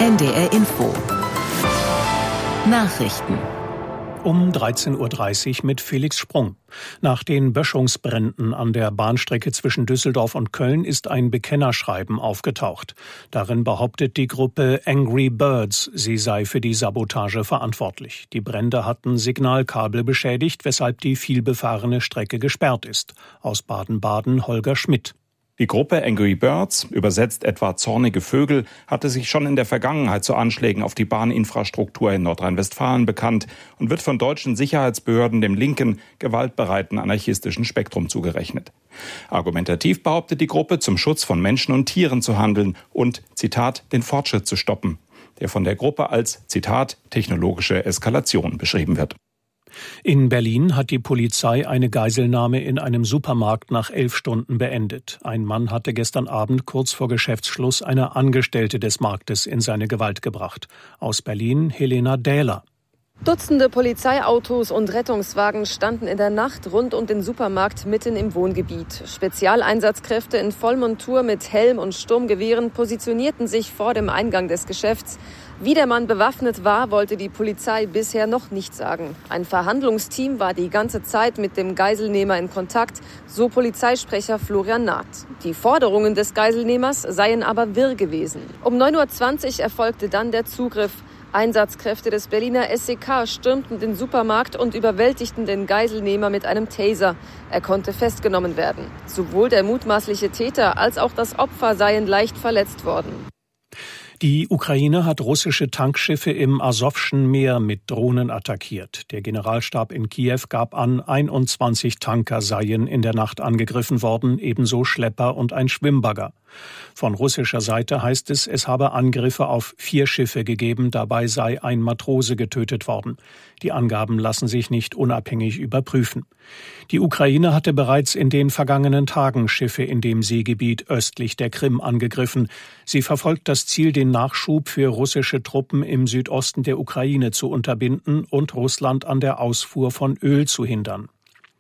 NDR Info. Nachrichten. Um 13.30 Uhr mit Felix Sprung. Nach den Böschungsbränden an der Bahnstrecke zwischen Düsseldorf und Köln ist ein Bekennerschreiben aufgetaucht. Darin behauptet die Gruppe Angry Birds, sie sei für die Sabotage verantwortlich. Die Brände hatten Signalkabel beschädigt, weshalb die vielbefahrene Strecke gesperrt ist. Aus Baden-Baden Holger Schmidt. Die Gruppe Angry Birds, übersetzt etwa zornige Vögel, hatte sich schon in der Vergangenheit zu Anschlägen auf die Bahninfrastruktur in Nordrhein-Westfalen bekannt und wird von deutschen Sicherheitsbehörden dem linken, gewaltbereiten anarchistischen Spektrum zugerechnet. Argumentativ behauptet die Gruppe, zum Schutz von Menschen und Tieren zu handeln und, Zitat, den Fortschritt zu stoppen, der von der Gruppe als, Zitat, technologische Eskalation beschrieben wird. In Berlin hat die Polizei eine Geiselnahme in einem Supermarkt nach 11 Stunden beendet. Ein Mann hatte gestern Abend kurz vor Geschäftsschluss eine Angestellte des Marktes in seine Gewalt gebracht. Aus Berlin Helena Dähler. Dutzende Polizeiautos und Rettungswagen standen in der Nacht rund um den Supermarkt mitten im Wohngebiet. Spezialeinsatzkräfte in Vollmontur mit Helm und Sturmgewehren positionierten sich vor dem Eingang des Geschäfts. Wie der Mann bewaffnet war, wollte die Polizei bisher noch nicht sagen. Ein Verhandlungsteam war die ganze Zeit mit dem Geiselnehmer in Kontakt, so Polizeisprecher Florian Naht. Die Forderungen des Geiselnehmers seien aber wirr gewesen. Um 9.20 Uhr erfolgte dann der Zugriff. Einsatzkräfte des Berliner SEK stürmten den Supermarkt und überwältigten den Geiselnehmer mit einem Taser. Er konnte festgenommen werden. Sowohl der mutmaßliche Täter als auch das Opfer seien leicht verletzt worden. Die Ukraine hat russische Tankschiffe im Asowschen Meer mit Drohnen attackiert. Der Generalstab in Kiew gab an, 21 Tanker seien in der Nacht angegriffen worden, ebenso Schlepper und ein Schwimmbagger. Von russischer Seite heißt es, es habe Angriffe auf 4 Schiffe gegeben, dabei sei ein Matrose getötet worden. Die Angaben lassen sich nicht unabhängig überprüfen. Die Ukraine hatte bereits in den vergangenen Tagen Schiffe in dem Seegebiet östlich der Krim angegriffen. Sie verfolgt das Ziel, den Nachschub für russische Truppen im Südosten der Ukraine zu unterbinden und Russland an der Ausfuhr von Öl zu hindern.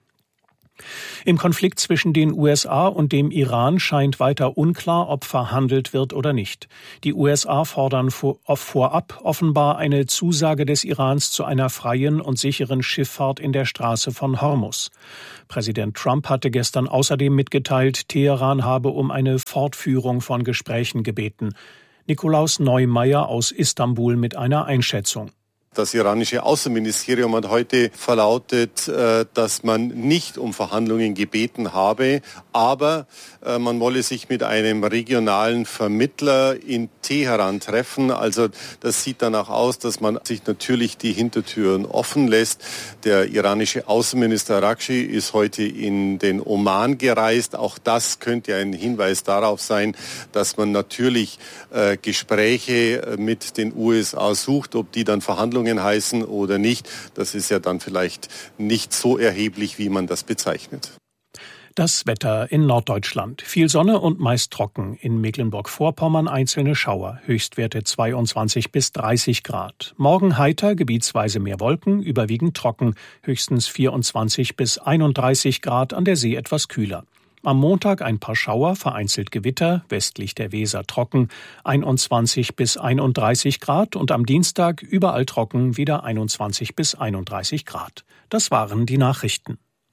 Im Konflikt zwischen den USA und dem Iran scheint weiter unklar, ob verhandelt wird oder nicht. Die USA fordern vorab offenbar eine Zusage des Irans zu einer freien und sicheren Schifffahrt in der Straße von Hormuz. Präsident Trump hatte gestern außerdem mitgeteilt, Teheran habe um eine Fortführung von Gesprächen gebeten. Nikolaus Neumeier aus Istanbul mit einer Einschätzung. Das iranische Außenministerium hat heute verlautet, dass man nicht um Verhandlungen gebeten habe, aber man wolle sich mit einem regionalen Vermittler in Teheran treffen. Also das sieht danach aus, dass man sich natürlich die Hintertüren offen lässt. Der iranische Außenminister Araghchi ist heute in den Oman gereist. Auch das könnte ein Hinweis darauf sein, dass man natürlich Gespräche mit den USA sucht, ob die dann Verhandlungen heißen oder nicht. Das ist ja dann vielleicht nicht so erheblich, wie man das bezeichnet. Das Wetter in Norddeutschland. Viel Sonne und meist trocken. In Mecklenburg-Vorpommern einzelne Schauer. Höchstwerte 22 bis 30 Grad. Morgen heiter, gebietsweise mehr Wolken, überwiegend trocken. Höchstens 24 bis 31 Grad, an der See etwas kühler. Am Montag ein paar Schauer, vereinzelt Gewitter, westlich der Weser trocken, 21 bis 31 Grad und am Dienstag überall trocken, wieder 21 bis 31 Grad. Das waren die Nachrichten.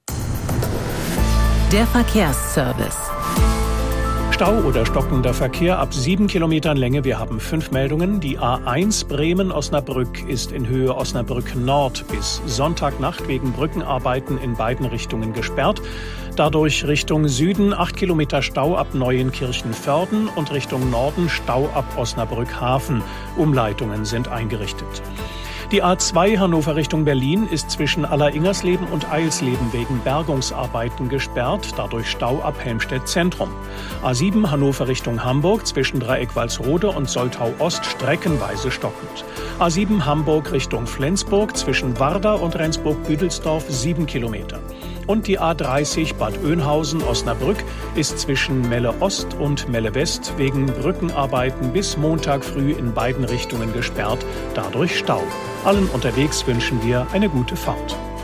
Der Verkehrsservice. Stau oder stockender Verkehr ab 7 Kilometern Länge. Wir haben 5 Meldungen. Die A1 Bremen-Osnabrück ist in Höhe Osnabrück Nord bis Sonntagnacht wegen Brückenarbeiten in beiden Richtungen gesperrt. Dadurch Richtung Süden 8 Kilometer Stau ab Neuenkirchen-Vörden und Richtung Norden Stau ab Osnabrück-Hafen. Umleitungen sind eingerichtet. Die A2 Hannover Richtung Berlin ist zwischen Alleringers-Leben und Eilsleben wegen Bergungsarbeiten gesperrt, dadurch Stau ab Helmstedt Zentrum. A7 Hannover Richtung Hamburg zwischen Dreieck-Walsrode und Soltau Ost streckenweise stockend. A7 Hamburg Richtung Flensburg zwischen Warder und Rendsburg-Büdelsdorf 7 Kilometer. Und die A30 Bad Oeynhausen-Osnabrück ist zwischen Melle Ost und Melle West wegen Brückenarbeiten bis Montag früh in beiden Richtungen gesperrt, dadurch Stau. Allen unterwegs wünschen wir eine gute Fahrt.